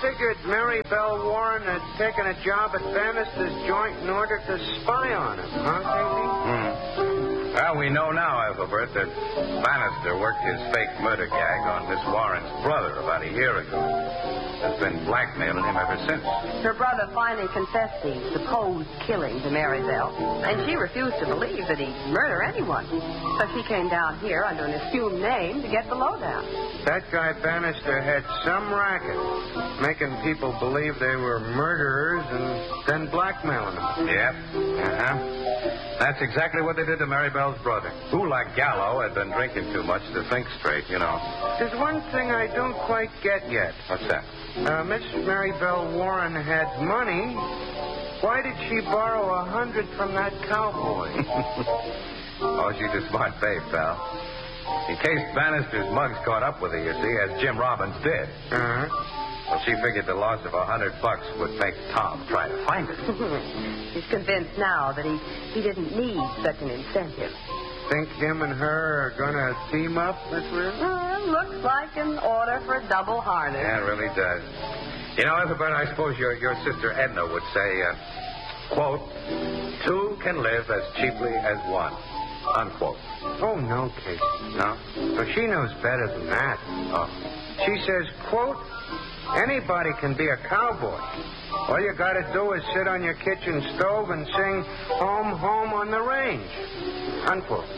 figured Mary Belle Warren had taken a job at Bannister's joint in order to spy on him, huh, Casey? Well, we know now, Ethelbert, that Bannister worked his fake murder gag on Miss Warren's brother about a year ago. Has been blackmailing him ever since. Her brother finally confessed the supposed killing to Mary Belle, and she refused to believe that he'd murder anyone. So she came down here under an assumed name to get the lowdown. That guy Bannister had some racket, making people believe they were murderers and then blackmailing them. Yep. That's exactly what they did to Mary Belle's brother, who, like Gallo, had been drinking too much to think straight, you know. There's one thing I don't quite get yet. What's that? Miss Mary Belle Warren had money. Why did she borrow $100 from that cowboy? Oh, she's a smart babe, pal. In case Bannister's mugs caught up with her, you see, as Jim Robbins did. Well, she figured the loss of $100 would make Tom try to find it. He's convinced now that he didn't need such an incentive. Think him and her are going to team up, Miss Weir? Looks like an order for a double harness. Yeah, it really does. You know, Ethelbert, I suppose your sister Edna would say, quote, 2 can live as cheaply as 1, unquote. Oh, no, Casey. No? Well, she knows better than that. Oh. She says, quote, anybody can be a cowboy. All you got to do is sit on your kitchen stove and sing Home, Home on the Range, unquote.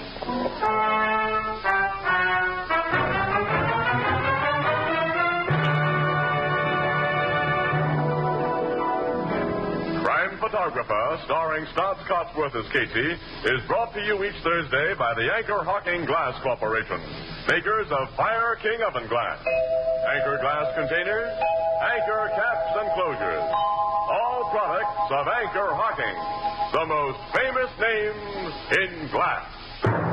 Crime Photographer, starring Stotts Cotsworth as Casey, is brought to you each Thursday by the Anchor Hawking Glass Corporation, makers of Fire King Oven Glass, Anchor Glass Containers, Anchor Caps and Closures. All products of Anchor Hawking, the most famous names in glass.